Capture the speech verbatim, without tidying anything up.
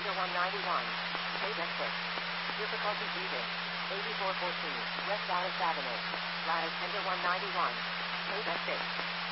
Tender one ninety-one. Data six. Difficulty breathing. eighty-four fourteen. West Dallas Avenue. Ladder Tender one ninety-one. Data six.